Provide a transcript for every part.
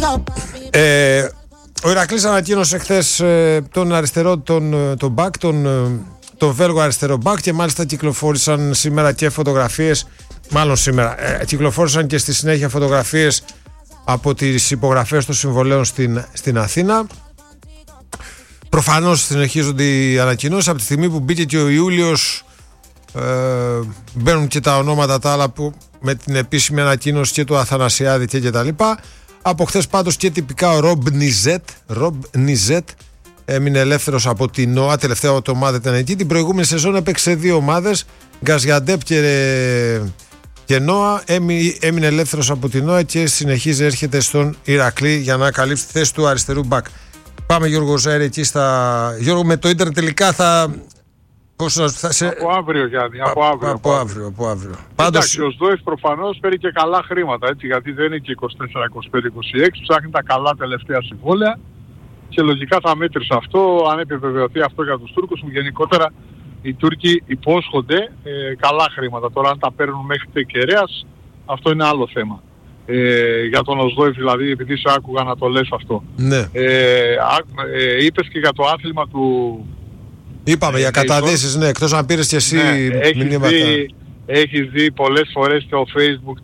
Ο Ηρακλής ανακοίνωσε χθες τον αριστερό, τον back, τον Βέλγο αριστερό back, και μάλιστα κυκλοφόρησαν σήμερα και φωτογραφίες, μάλλον σήμερα, κυκλοφόρησαν και στη συνέχεια φωτογραφίες από τις υπογραφές των συμβολέων στην Αθήνα. Προφανώς συνεχίζονται οι ανακοινώσεις. Από τη στιγμή που μπήκε και ο Ιούλιος, μπαίνουν και τα ονόματα τα άλλα που, με την επίσημη ανακοίνωση και του Αθανασιάδη και τα λοιπά. Από χθες πάντως και τυπικά ο Ρομπ Νιζέτ έμεινε ελεύθερος από την ΝΟΑ. Τελευταία ομάδα ήταν εκεί. Την προηγούμενη σεζόν έπαιξε 2 ομάδες, Γκαζιαντέπ και ΝΟΑ. Έμεινε ελεύθερος από την ΝΟΑ και συνεχίζει, έρχεται στον Ηρακλή για να καλύψει τη θέση του αριστερού μπακ. Πάμε, Γιώργο Ζαέρη, εκεί Γιώργο, με το ίντερνετ τελικά θα... Από αύριο, Γιάννη, από αύριο. Πάντως... ο ΣΔΟΕΦ προφανώς παίρνει και καλά χρήματα, έτσι, γιατί δεν είναι και 24, 25, 26, ψάχνει τα καλά τελευταία συμβόλαια και λογικά θα μέτρησε αυτό, αν επιβεβαιωθεί αυτό για τους Τούρκους. Γενικότερα οι Τούρκοι υπόσχονται καλά χρήματα. Τώρα αν τα παίρνουν μέχρι τεκερέας, αυτό είναι άλλο θέμα. Για τον ΟΣΔΟΕΦ δηλαδή, επειδή σε άκουγα να το λες αυτό. Ναι. Είπες και για το άθλημα του... Είπαμε για καταδύσεις, ναι, εκτός αν πήρες και εσύ μηνύματα. Έχεις δει πολλές φορές στο Facebook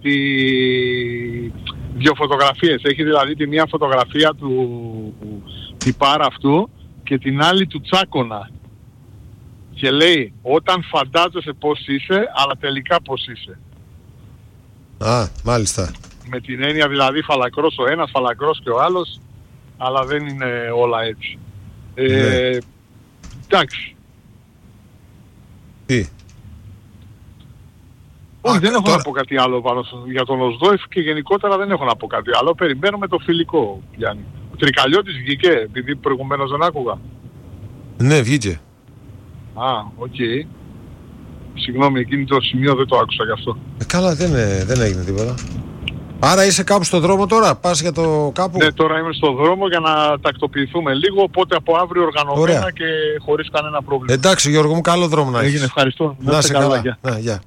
δύο φωτογραφίες. Έχει δηλαδή τη μία φωτογραφία του τυπάρα αυτού και την άλλη του Τσάκωνα. Και λέει, όταν φαντάζεσαι πώς είσαι, αλλά τελικά πώς είσαι. Α, μάλιστα. Με την έννοια δηλαδή φαλακρός ο ένας, φαλακρός και ο άλλος, αλλά δεν είναι όλα έτσι. Ναι. Εντάξει. Τι? Όχι, δεν έχω να πω κάτι άλλο πάνω για τον ΟΣΔΟΕΦ και γενικότερα δεν έχω να πω κάτι άλλο. Περιμένουμε το φιλικό, Γιάννη. Ο Τρικαλιώτης βγήκε, επειδή προηγουμένως δεν άκουγα. Ναι, βγήκε. Α, οκ. Συγγνώμη, εκείνη το σημείο δεν το άκουσα γι' αυτό. Καλά, δεν έγινε τίποτα. Άρα είσαι κάπου στον δρόμο τώρα, πας για το κάπου? Ναι, τώρα είμαι στον δρόμο για να τακτοποιηθούμε λίγο, οπότε από αύριο οργανωμένα. Ωραία. Και χωρίς κανένα πρόβλημα. Εντάξει, Γιώργο μου, καλό δρόμο να έχεις. Έγινε, ευχαριστώ. Να είσαι καλά. Γεια.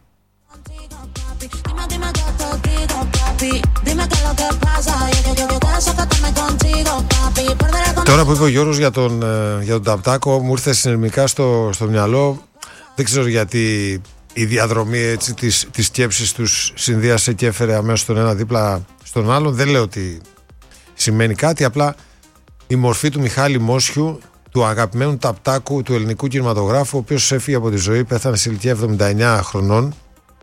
Τώρα που είπε ο Γιώργος για τον Ταπτάκο, μου ήρθε συνειρμικά στο μυαλό, δεν ξέρω γιατί η διαδρομή έτσι, της σκέψης τους συνδύασε και έφερε αμέσως τον ένα δίπλα στον άλλον. Δεν λέω ότι σημαίνει κάτι, απλά η μορφή του Μιχάλη Μόσχιου, του αγαπημένου Ταπτάκου του ελληνικού κινηματογράφου, ο οποίος έφυγε από τη ζωή, πέθανε σε ηλικία 79 χρονών.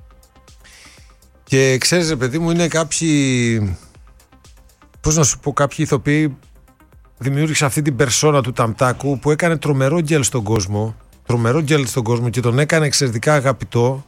Και ξέρεις, παιδί μου, είναι κάποιοι, πώς να σου πω, κάποιοι ηθοποιοί δημιούργησαν αυτή την περσόνα του Ταπτάκου που έκανε τρομερό γκέλ στον κόσμο. Και τον έκανε εξαιρετικά αγαπητό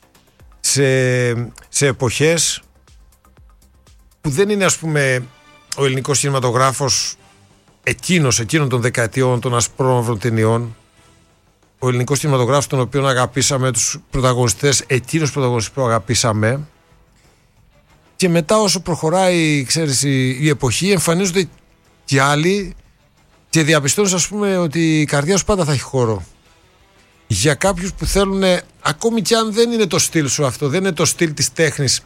σε εποχές που δεν είναι, ας πούμε, ο ελληνικός κινηματογράφος εκείνων των δεκαετιών των ασπρόμαυρων ταινιών. Ο ελληνικός κινηματογράφος τον οποίο αγαπήσαμε, τους πρωταγωνιστές, εκείνους πρωταγωνιστές που αγαπήσαμε. Και μετά όσο προχωράει, ξέρεις, η εποχή, εμφανίζονται και άλλοι και διαπιστώνεις, ας πούμε, ότι η καρδιά σου πάντα θα έχει χώρο για κάποιους που θέλουν, ακόμη και αν δεν είναι το στυλ σου αυτό, δεν είναι το στυλ της τέχνης,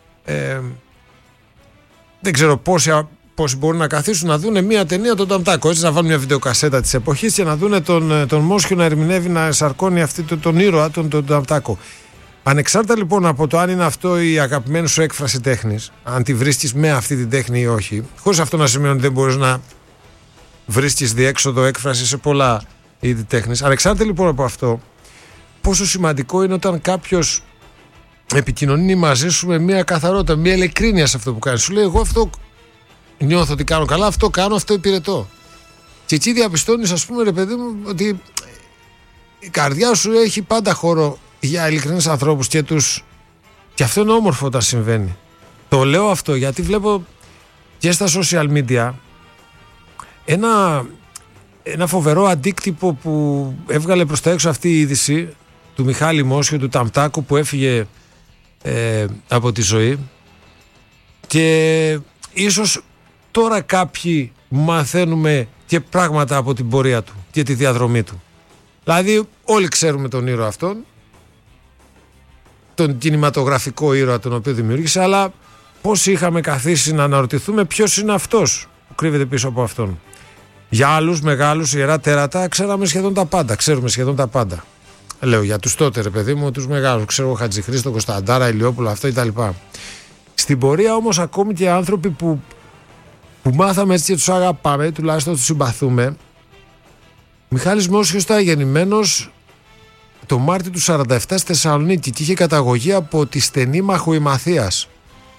δεν ξέρω πόσοι μπορούν να καθίσουν να δουν μια ταινία τον Ταπτάκο, έτσι, να βάλουν μια βιντεοκασέτα της εποχής και να δουν τον Μόσχιο να ερμηνεύει, να σαρκώνει τον ήρωα, τον Ταπτάκο. Ανεξάρτητα λοιπόν από το αν είναι αυτό η αγαπημένη σου έκφραση τέχνης, αν τη βρίσκεις με αυτή την τέχνη ή όχι, χωρίς αυτό να σημαίνει ότι δεν μπορείς να βρίσκεις διέξοδο έκφραση σε πολλά είδη τέχνης. Ανεξάρτητα λοιπόν από αυτό, πόσο σημαντικό είναι όταν κάποιος επικοινωνεί μαζί σου με μια καθαρότητα, μια ειλικρίνεια σε αυτό που κάνεις. Σου λέει, εγώ αυτό νιώθω ότι κάνω καλά, αυτό κάνω, αυτό υπηρετώ. Και εκεί διαπιστώνεις, ας πούμε, ρε παιδί μου, ότι η καρδιά σου έχει πάντα χώρο για ειλικρινείς ανθρώπους και αυτό είναι όμορφο όταν συμβαίνει. Το λέω αυτό γιατί βλέπω και στα social media ένα φοβερό αντίκτυπο που έβγαλε προς τα έξω αυτή η είδηση του Μιχάλη Μόσχιου, του Ταπτάκου, που έφυγε από τη ζωή, και ίσως τώρα κάποιοι μαθαίνουμε και πράγματα από την πορεία του και τη διαδρομή του. Δηλαδή όλοι ξέρουμε τον ήρωα αυτόν, τον κινηματογραφικό ήρωα τον οποίο δημιούργησε, αλλά πόσοι είχαμε καθίσει να αναρωτηθούμε ποιος είναι αυτός που κρύβεται πίσω από αυτόν. Για άλλους μεγάλους ιερά τέρατα ξέρουμε σχεδόν τα πάντα. Λέω για τους τότε, ρε παιδί μου, τους μεγάλους. Ξέρω Χατζηχρήστο, Κωνσταντάρα, Ηλιόπουλο, αυτό κτλ. Στην πορεία όμως, ακόμη και άνθρωποι που μάθαμε έτσι και τους αγαπάμε, τουλάχιστον τους συμπαθούμε. Μιχάλης Μόσχιος ήταν γεννημένος το Μάρτιο του 47 στη Θεσσαλονίκη και είχε καταγωγή από τη στενή Μαχοημαθίας.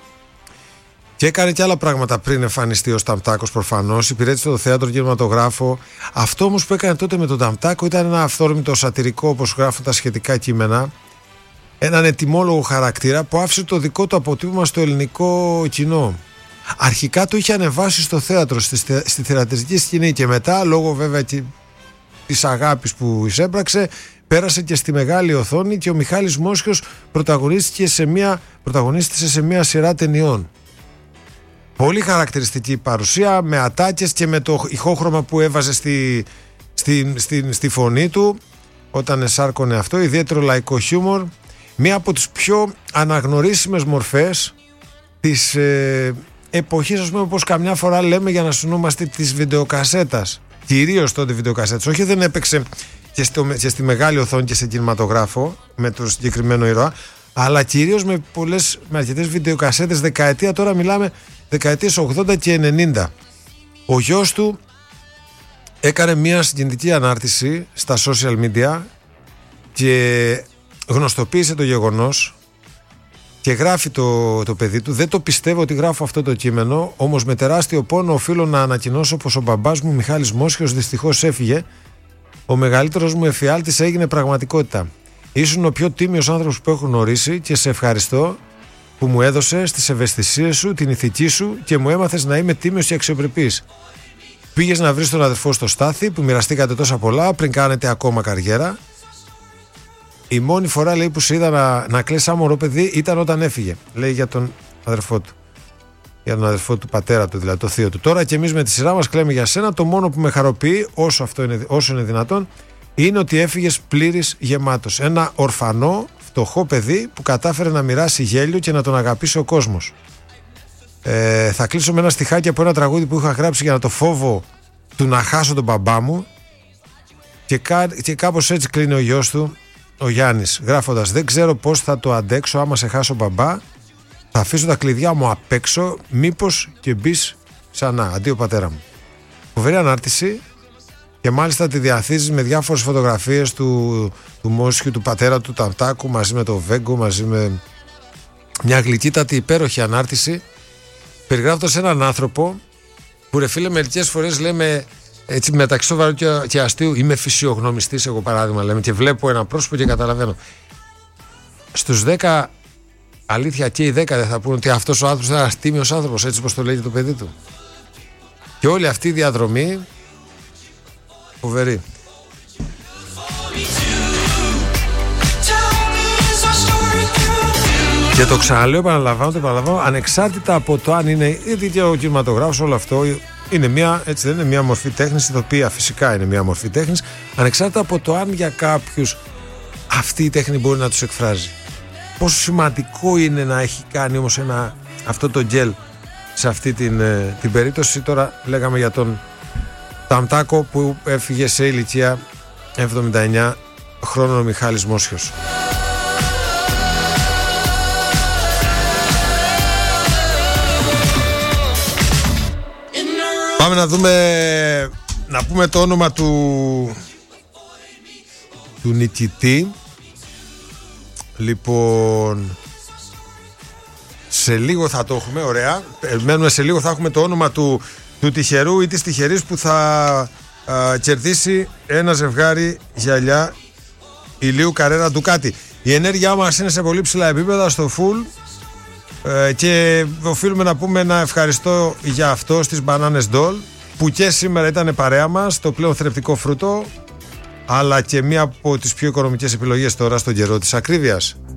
Και έκανε και άλλα πράγματα πριν εμφανιστεί ως Ταμτάκος προφανώς. Υπηρέτησε το θέατρο, κινηματογράφο. Αυτό όμως που έκανε τότε με τον Ταμτάκο ήταν ένα αυθόρμητο σατυρικό, όπως γράφουν τα σχετικά κείμενα. Έναν ετοιμόλογο χαρακτήρα που άφησε το δικό του αποτύπωμα στο ελληνικό κοινό. Αρχικά το είχε ανεβάσει στο θέατρο, στη θεατρική σκηνή, και μετά, λόγω βέβαια της αγάπης που εισέπραξε, πέρασε και στη μεγάλη οθόνη και ο Μιχάλης Μόσχιος πρωταγωνίστησε σε μια σειρά ταινιών. Πολύ χαρακτηριστική παρουσία, με ατάκες και με το ηχόχρωμα που έβαζε στη φωνή του όταν εσάρκωνε αυτό, ιδιαίτερο λαϊκό χιούμορ. Μία από τις πιο αναγνωρίσιμες μορφές της εποχής, ας πούμε, όπως καμιά φορά λέμε για να συνόμαστε, της βιντεοκασέτας. Κυρίως τότε βιντεοκασέτας. Όχι, δεν έπαιξε και στη μεγάλη οθόνη και σε κινηματογράφο με το συγκεκριμένο ήρωα, αλλά κυρίως με αρκετές βιντεοκασέτες δεκαετία, τώρα μιλάμε δεκαετίες 80 και 90. Ο γιος του έκανε μια συγκινητική ανάρτηση στα social media και γνωστοποίησε το γεγονός και γράφει το παιδί του: «Δεν το πιστεύω ότι γράφω αυτό το κείμενο, όμως με τεράστιο πόνο οφείλω να ανακοινώσω πως ο μπαμπάς μου Μιχάλης Μόσχιος δυστυχώς έφυγε. Ο μεγαλύτερος μου εφιάλτης έγινε πραγματικότητα. Ήσουν ο πιο τίμιος άνθρωπος που έχω γνωρίσει και σε ευχαριστώ που μου έδωσες τις ευαισθησίες σου, την ηθική σου και μου έμαθες να είμαι τίμιος και αξιοπρεπής. Πήγες να βρεις τον αδερφό στο Στάθη που μοιραστήκατε τόσα πολλά πριν κάνετε ακόμα καριέρα. Η μόνη φορά, λέει, που σε είδα να κλαις σαν μωρό παιδί ήταν όταν έφυγε», λέει για τον αδερφό του. Για τον αδερφό του πατέρα του, δηλαδή το θείο του. «Τώρα και εμείς με τη σειρά μας κλαίμε για σένα. Το μόνο που με χαροποιεί, όσο είναι δυνατόν, είναι ότι έφυγες πλήρης γεμάτος. Ένα ορφανό, φτωχό παιδί που κατάφερε να μοιράσει γέλιο και να τον αγαπήσει ο κόσμος. Θα κλείσω με ένα στιχάκι από ένα τραγούδι που είχα γράψει για το φόβο του να χάσω τον μπαμπά μου, και κάπως έτσι κλείνει ο γιος του, ο Γιάννης, γράφοντας: «Δεν ξέρω πώς θα το αντέξω άμα σε χάσω μπαμπά. Θα αφήσω τα κλειδιά μου απ' έξω, μήπως και μπεις ξανά. Αντίο πατέρα μου». Φοβερή ανάρτηση, και μάλιστα τη διαθίζεις με διάφορες φωτογραφίες του Μόσχιου, του πατέρα του Ταμτάκου, μαζί με το Βέγκο, μαζί με μια γλυκύτατη υπέροχη ανάρτηση, περιγράφοντας έναν άνθρωπο που, ρε φίλε, μερικές φορές λέμε έτσι μεταξύ σοβαρού και αστείου, είμαι φυσιογνωμιστής, εγώ παράδειγμα, λέμε, και βλέπω ένα πρόσωπο και καταλαβαίνω. Στους 10, αλήθεια, και οι 10 δεν θα πούνε ότι αυτός ο άνθρωπος είναι ένας τίμιος άνθρωπος, έτσι όπως το λέει το παιδί του. Και όλη αυτή η διαδρομή φοβερή. Και το ξαναλέω, επαναλαμβάνω, ανεξάρτητα από το αν είναι ήδη και ο κινηματογράφος, όλο αυτό είναι μια, έτσι δεν είναι, μια μορφή τέχνης, η οποία φυσικά είναι μια μορφή τέχνης, ανεξάρτητα από το αν για κάποιους αυτή η τέχνη μπορεί να τους εκφράζει. Πόσο σημαντικό είναι να έχει κάνει όμως αυτό το γκέλ σε αυτή την περίπτωση. Τώρα λέγαμε για τον Ταμτάκο που έφυγε σε ηλικία 79 χρόνων, ο Μιχάλης Μόσχιος. Πάμε να πούμε το όνομα του νικητή. Λοιπόν, σε λίγο θα το έχουμε, ωραία. Περιμένουμε, σε λίγο θα έχουμε το όνομα του τυχερού ή της τυχερής που θα κερδίσει ένα ζευγάρι γυαλιά ηλίου Καρέρα Ντουκάτι. Η ενέργειά μας είναι σε πολύ ψηλά επίπεδα, στο full, και οφείλουμε να πούμε ένα ευχαριστώ για αυτό στις Μπανάνες Doll, που και σήμερα ήταν παρέα μας, το πλέον θρεπτικό φρούτο, αλλά και μία από τις πιο οικονομικές επιλογές τώρα στον καιρό της ακρίβειας.